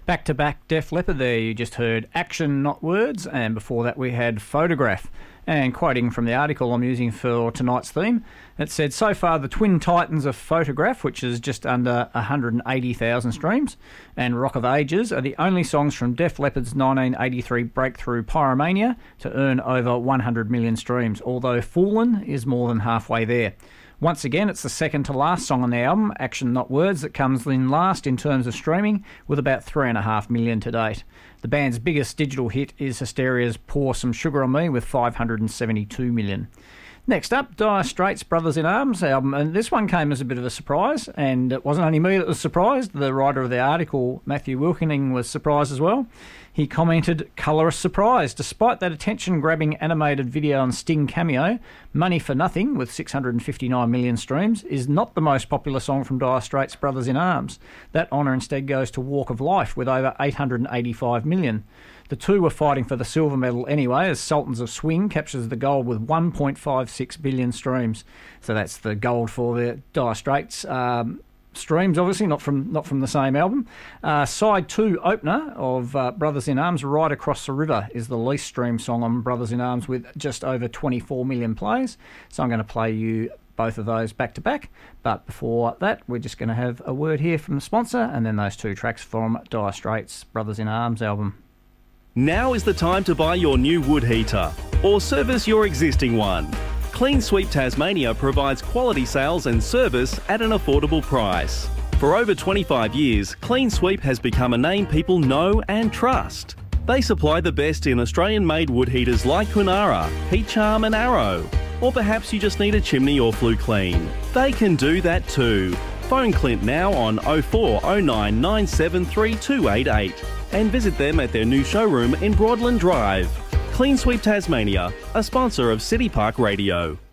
Back to back Def Leppard there. You just heard Action Not Words, and before that we had Photograph. And quoting from the article I'm using for tonight's theme, it said, so far the twin titans of Photograph, which is just under 180,000 streams, and Rock of Ages are the only songs from Def Leppard's 1983 breakthrough Pyromania to earn over 100 million streams, although Foolin' is more than halfway there. Once again, it's the second to last song on the album, Action Not Words, that comes in last in terms of streaming, with about 3.5 million to date. The band's biggest digital hit is Hysteria's Pour Some Sugar on Me with 572 million. Next up, Dire Straits' Brothers in Arms album, and this one came as a bit of a surprise, and it wasn't only me that was surprised. The writer of the article, Matthew Wilkening, was surprised as well. He commented, "Colourous surprise. Despite that attention-grabbing animated video on Sting cameo, Money for Nothing, with 659 million streams, is not the most popular song from Dire Straits' Brothers in Arms. That honour instead goes to Walk of Life, with over 885 million. The two were fighting for the silver medal anyway, as Sultans of Swing captures the gold with 1.56 billion streams." So that's the gold for the Dire Straits streams, obviously, not from the same album. Side 2 opener of Brothers in Arms, Right Across the River, is the least streamed song on Brothers in Arms with just over 24 million plays. So I'm going to play you both of those back to back. But before that, we're just going to have a word here from the sponsor, and then those two tracks from Dire Straits' Brothers in Arms album. Now is the time to buy your new wood heater or service your existing one. Clean Sweep Tasmania provides quality sales and service at an affordable price. For over 25 years, Clean Sweep has become a name people know and trust. They supply the best in Australian-made wood heaters like Kunara, Heat Charm and Arrow. Or perhaps you just need a chimney or flue clean. They can do that too. Phone Clint now on 0409 973 288 and visit them at their new showroom in Broadland Drive. Clean Sweep Tasmania, a sponsor of City Park Radio.